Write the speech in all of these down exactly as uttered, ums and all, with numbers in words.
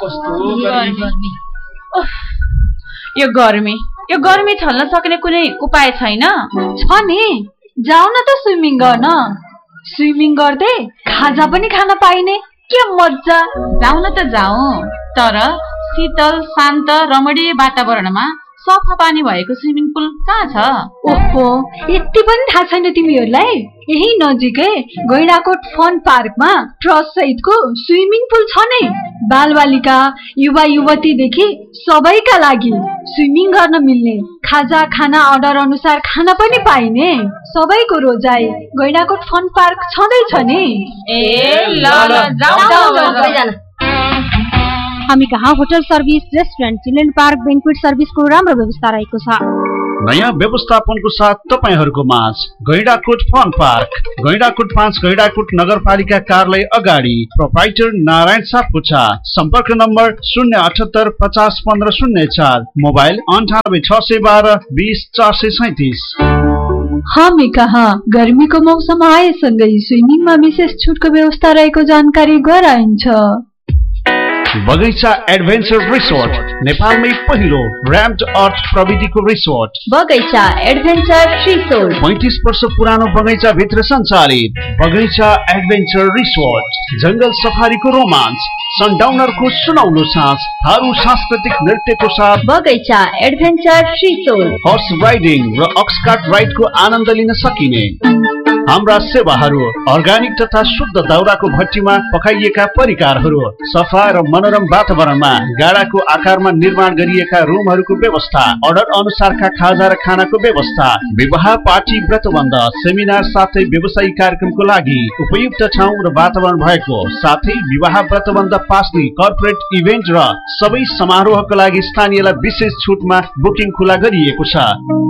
कस्तो गर्मी यो गर्मी यो गर्मी छल्न सक्ने कुनै उपाय छैन? छ नि, जाऊ न त स्विमिङ गर्न। स्विमिङ गर्दै खाजा पनि खान पाइने, के मज्जा। जाऊ न त जाऊ, तर शीतल शान्त रमणीय वातावरणमा सफा पानी भएको स्विमिङ पुल कहाँ छ? ओहो, यति पनि थाहा छैन तिमीहरूलाई? यही नजिकै गैंडाकोट फन पार्कमा ट्रस्ट सहितको स्विमिङ पुल छ नै। बालबालिका युवा युवतीदेखि सबैका लागि स्विमिङ गर्न मिल्ने, खाजा खाना अर्डर अनुसार खाना पनि पाइने, सबैको रोजाई गैंडाकोट फन पार्क छँदैछ नि। ए ल ल जाऊ। हामी कहाँ hotel service, restaurant, children park, बेन्क्वेट सर्भिसको राम्रो व्यवस्था रहेको छ। नयाँ व्यवस्थापनको साथ तपाईहरूको माझ गैंडाकोट फन पार्क, गैंडाकोट पाँच, गैंडाकोट नगरपालिका कार्यालय अगाडि, प्रोप्राइटर नारायण सापकोटा। सम्पर्क नम्बर शून्य अठहत्तर पचास पन्ध्र शून्य चार, मोबाइल अन्ठानब्बे छ सय बाह्र बीस चार सय सैतिस। हामी कहाँ गर्मीको मौसम आएसँगै स्विमिङमा विशेष छुटको व्यवस्था रहेको जानकारी गराइन्छ। बगैंचा एडभेन्चर रिसोर्ट, नेपालमै पहिलो र्याम्ड अर्थ प्रविधिको रिसोर्ट। बगैंचा एडभेन्चर रिसोर्ट पैंतीस वर्ष पुरानो बगैंचा भित्र सञ्चालित बगैंचा एडभेन्चर रिसोर्ट। जंगल सफारीको रोमाञ्च, सनडाउनरको सुनौलो साँझ, थारू सांस्कृतिक नृत्यको साथ बगैंचा एडभेन्चर रिसोर्ट। हर्स राइडिङ र अक्सकार्ट राइडको आनन्द लिन सकिने हाम्रा सेवाहरू, अर्ग्यानिक तथा शुद्ध दाउराको भट्टीमा पकाइएका परिकारहरू, सफा र मनोरम वातावरणमा गाडाको आकारमा निर्माण गरिएका रुमहरूको व्यवस्था, अर्डर अनुसारका खाजा र खानाको व्यवस्था, विवाह पार्टी व्रतबन्ध सेमिनार साथै व्यवसायिक कार्यक्रमको लागि उपयुक्त ठाउँ र वातावरण भएको, साथै विवाह व्रतबन्ध पास्ने कर्पोरेट इभेन्ट र सबै समारोहको लागि स्थानीयलाई विशेष छुटमा बुकिङ खुला गरिएको छ।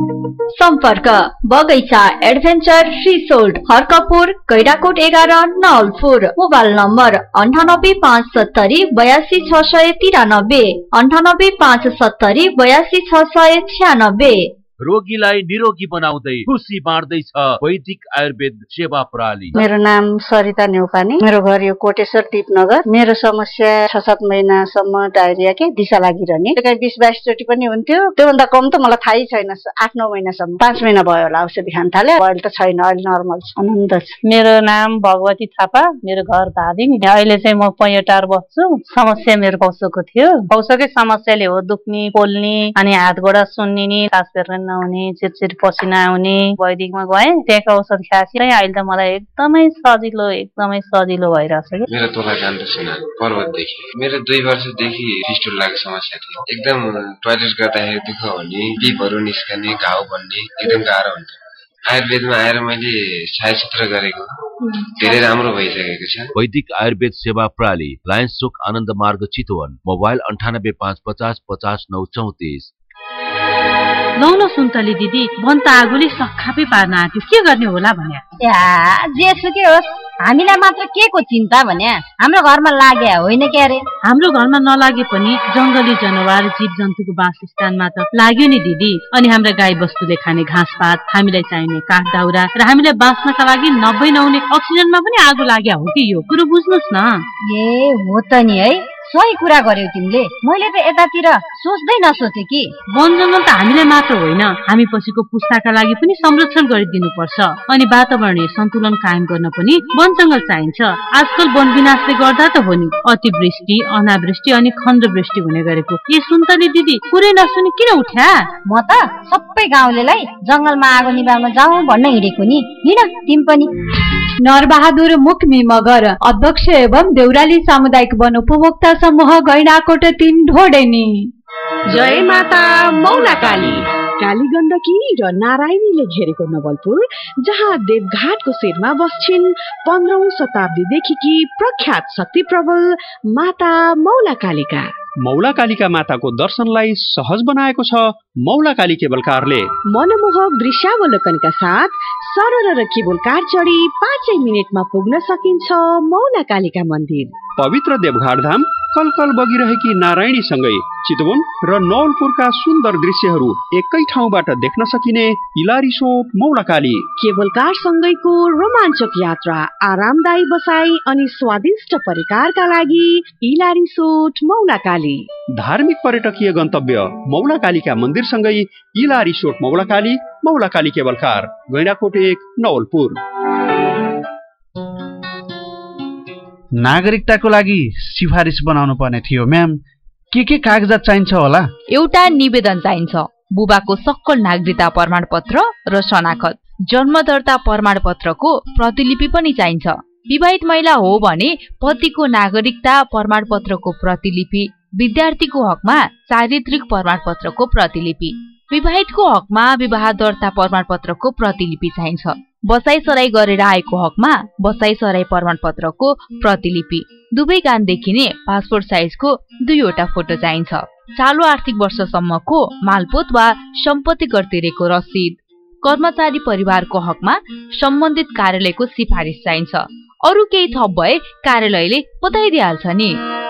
सम्पर्क बगैंचा एडभेन्चर रिसोर्ट, हर्कपुर, गैंडाकोट एघार, नवलपुर। मोबाइल नम्बर अन्ठानब्बे पाँच सत्तरी बयासी छ सय तिरानब्बे, अन्ठानब्बे पाँच सत्तरी बयासी छ सय छ्यानब्बे। रोगीलाई निरोगी बनाउँदै खुसी बाँड्दैछ वैदिक आयुर्वेद सेवा प्रणाली। मेरो नाम सरिता न्यौपानी, मेरो घर यो कोटेश्वर टिपनगर। मेरो समस्या छ सात महिनासम्म डायरिया के दिशा लागिरहने, कहीँ बिस बाइस चोटि पनि हुन्थ्यो। त्योभन्दा कम त मलाई थाहै छैन, आठ नौ महिनासम्म। पाँच महिना भयो होला औषधि खान थाले, अहिले त छैन, अहिले नर्मल छ, आनन्द छ। मेरो नाम भगवती थापा, मेरो घर धादिङ। अहिले चाहिँ म पैँटार बस्छु। समस्या मेरो पौसोको थियो, पौसोकै समस्याले हो दुख्ने, पोल्ने, अनि हात गोडा सुन्निने, सास फेर्न नहुने, चिरचिर पसिना आउने। वैदिकमा गएँ, त्यहाँको औषध खाएपछि अहिले त मलाई एकदमै सजिलो एकदमै सजिलो भइरहेछ कि। मेरो तोला जान्छ छैन पर्वतदेखि, मेरो दुई वर्षदेखि फिस्टुलाको समस्या थियो। एकदम टोयलेट गर्दाखेरि दुःख हुने, पिपहरू निस्कने, घाउ बन्ने, एकदम गाह्रो हुन्थ्यो। आयुर्वेदमा आएर मैले छायाचित्र गरेको धेरै राम्रो भइसकेको छ। वैदिक आयुर्वेद सेवा प्रणाली, लायन्स चोक आनन्द मार्ग चितवन। मोबाइल अन्ठानब्बे पाँच पचास पचास नौ चौतिस। लौ न सुन्तली दिदी, भन त आगोले सखापै पार्न आँट्यो, के गर्ने होला भन्या? जेसुकै होस्, हामीलाई मात्र के को चिन्ता भन्या? हाम्रो घरमा लागे होइन के अरे? हाम्रो घरमा नलागे पनि जंगली जनावर जीव जन्तुको वासस्थानमा त लाग्यो नि दिदी। अनि हाम्रा गाई बस्तुले खाने घाँसपात, हामीलाई चाहिने काठ दाउरा र हामीलाई बाँच्नका लागि नब्बे नहुने अक्सिजनमा पनि आगो लाग्या हो कि? यो कुरो बुझ्नुस् न। ए हो त नि है, सही कुरा गर्यौ तिमीले। मैले त यतातिर सोच्दै नसोचे कि वन जंगल त हामीलाई मात्र होइन, हामी पछिको पुस्ताका लागि पनि संरक्षण गरिदिनु पर्छ। अनि वातावरणीय सन्तुलन कायम गर्न पनि वन जंगल चाहिन्छ। आजकल वन विनाशले गर्दा त हो नि अतिवृष्टि, अनावृष्टि अनि खण्डवृष्टि हुने गरेको। ए सुन्तली दिदी, कुरै नसुनि किन उठ्या? म त सबै गाउँलेलाई जंगलमा आगो निभाउन जाउँ भन्न हिँडेको नि। हिँड तिमी पनि। नरबहादुर मुक्मी मगर, अध्यक्ष एवं देउराली सामुदायिक वन उपभोक्ता समूह गैंडाकोट तीन ढोडेनी। जय माता मौला काली। काली गण्डकी र नारायणीले घेरेको नवलपुर, जहाँ देवघाटको शिरमा बस्छिन् पन्ध्रौं शताब्दीदेखि कि प्रख्यात शक्ति प्रबल माता मौला कालिका। मौलाकालीका माताको दर्शनलाई सहज बनाएको छ मौलाकाली केबल कारले। मनमोहक दृश्यावलोकनका साथ सरल र केबल कार चढी पाँचै मिनटमा पुग्न सकिन्छ मौलाकालीका मन्दिर। पवित्र देवघाट धाम कलकल बगिरहेकी नारायणी सँगै चितवन र नवलपुरका सुन्दर दृश्यहरू एकै ठाउँबाट देख्न सकिने इला रिसोर्ट मौलाकाली। केबल कार सँगैको रोमाञ्चक यात्रा, आरामदायी बसाई अनि स्वादिष्ट परिकारका लागि इला रिसोर्ट मौलाकाली। धार्मिक पर्यटकीय गन्तव्य मौलाकालीका मन्दिर सँगै इला रिसोर्ट मौलाकाली, मौलाकाली केबल कार, गैंडाकोट एक, नवलपुर। नागरिकताको लागि सिफारिस बनाउनु पर्ने थियो म्याम, के के कागजात चाहिन्छ होला? एउटा निवेदन चाहिन्छ, बुबाको सक्कल नागरिकता प्रमाणपत्र र शनाखत, जन्म दर्ता प्रमाणपत्रको प्रतिलिपि पनि चाहिन्छ। विवाहित महिला हो भने पतिको नागरिकता प्रमाणपत्रको प्रतिलिपि, विद्यार्थीको हकमा चारित्रिक प्रमाणपत्रको प्रतिलिपि, विवाहितको हकमा विवाह दर्ता प्रमाणपत्रको प्रतिलिपि चाहिन्छ। बसाई सराई गरेर आएको हकमा बसाई सराई प्रमाणपत्रको प्रतिलिपि, दुवै कान देखिने पासपोर्ट साइजको दुईवटा फोटो चाहिन्छ। चालु आर्थिक वर्षसम्मको मालपोत वा सम्पत्ति कर तिरेको रसिद, कर्मचारी परिवारको हकमा सम्बन्धित कार्यालयको सिफारिस चाहिन्छ। अरु केही थप भए कार्यालयले बताइदिहाल्छ नि।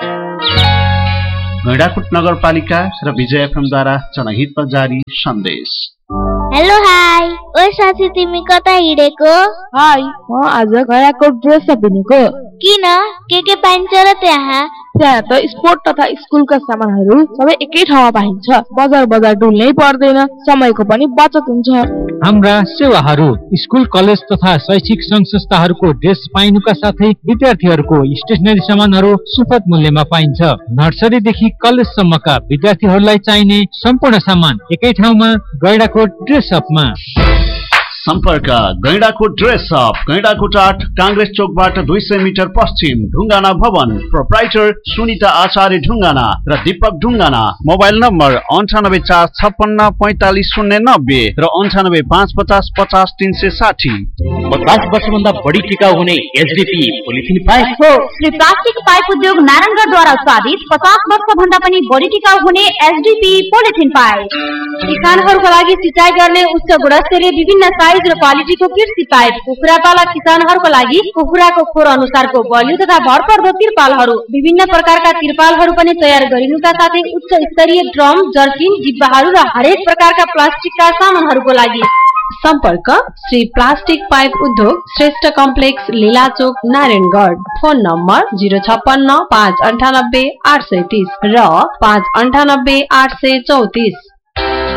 गैंडाकोट नगरपालिका र विजय एफएमद्वारा जनहितमा जारी सन्देश। हेलो हाई, ओ साथी तिमी कता हिँडेको? हाई, म आज गैंडाकोट ड्रेस अप हिँडेको। किन? के के पाइन्छ र त्यहाँ? त्यहाँ त स्पोर्ट तथा स्कुलका सामानहरू सबै एकै ठाउँमा पाइन्छ। बजार बजार डुल्नै पर्दैन, समयको पनि बचत हुन्छ। हाम्रा सेवाहरू स्कुल, कलेज तथा शैक्षिक संघ संस्थाहरूको ड्रेस पाइनुका साथै विद्यार्थीहरूको स्टेशनरी सामानहरू सुपथ मूल्यमा पाइन्छ। नर्सरीदेखि कलेजसम्मका विद्यार्थीहरूलाई चाहिने सम्पूर्ण सामान एकै ठाउँमा गैंडाकोट ड्रेस अपमा। सम्पर्क गैंडाकोट ड्रेस अप, गैंडाकोट आठ, कांग्रेस चोकबाट दुई सय मिटर पश्चिम, ढुङ्गाना भवन। प्रोप्राइटर सुनिता आचार्य ढुङ्गाना र दीपक ढुङ्गाना। मोबाइल नम्बर अन्ठानब्बे चार छप्पन्न पैंतालिस शून्य नब्बे र अन्ठानब्बे पाँच पचास पचास तीन सय साठी। पचास वर्षभन्दा बढी टिकाउ हुने एचडीपी पोलिथिन पाइप हो। श्री प्लास्टिक पाइप उद्योग नारायणगढद्वारा उत्पादित पचास वर्ष भन्दा पनि बढी टिकाउ हुने एचडीपी पोलिथिन पाइप। किसानहरूको लागि सिँचाइ गर्ने उच्च गुणस्तरीय विभिन्न साइज र क्वालिटीको कृषि पाइप, कुखुरा पालक किसानहरूको लागि कुखुराको खोर अनुसारको बलियो तथा भरपर्दो तिरपालहरू, विभिन्न प्रकारका तिरपालहरू पनि तयार गरिनुका साथै उच्च स्तरीय ड्रम, जर्किन, डिब्बाहरू र हरेक प्रकारका प्लास्टिकका सामानहरूको लागि। सम्पर्क श्री प्लास्टिक पाइप उद्योग, Shrestha complex, लीलाचोक, Narayangarh. Phone number zero छप्पन्न पाँच अन्ठानब्बे आठ सय तीस र पाँच अन्ठानब्बे आठ सय चौतिस।